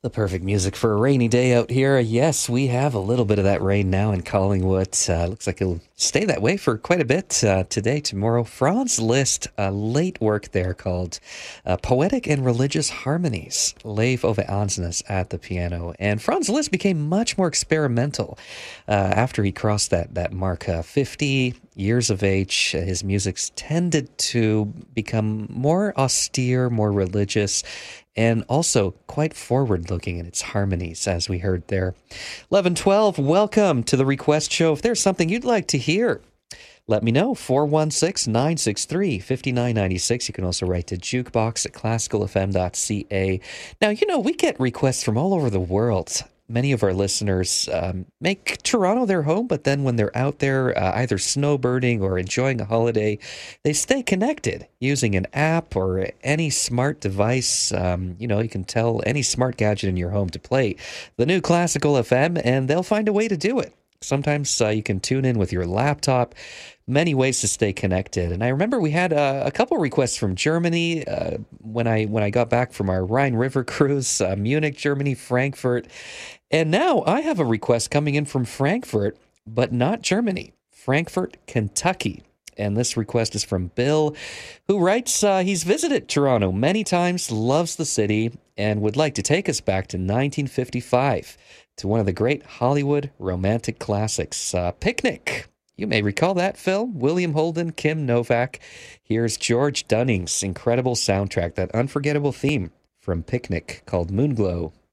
The perfect music for a rainy day out here. Yes, we have a little bit of that rain now in Collingwood. Looks like it'll stay that way for quite a bit today, tomorrow. Franz Liszt, a late work there called Poetic and Religious Harmonies. Leif Ove Ansnes at the piano. And Franz Liszt became much more experimental after he crossed that mark. 50 years of age, his music's tended to become more austere, more religious, and also quite forward-looking in its harmonies, as we heard there. 11:12, welcome to the Request Show. If there's something you'd like to hear, let me know. 416-963-5996. You can also write to jukebox at classicalfm.ca. Now, we get requests from all over the world. Many of our listeners make Toronto their home, but then when they're out there either snowbirding or enjoying a holiday, they stay connected using an app or any smart device. You can tell any smart gadget in your home to play the new Classical FM, and they'll find a way to do it. Sometimes you can tune in with your laptop. Many ways to stay connected. And I remember we had a couple requests from Germany when I got back from our Rhine River cruise, Munich, Germany, Frankfurt. And now I have a request coming in from Frankfurt, but not Germany, Frankfurt, Kentucky. And this request is from Bill, who writes he's visited Toronto many times, loves the city, and would like to take us back to 1955 to one of the great Hollywood romantic classics, Picnic. You may recall that film. William Holden, Kim Novak. Here's George Dunning's incredible soundtrack, that unforgettable theme from Picnic called Moonglow.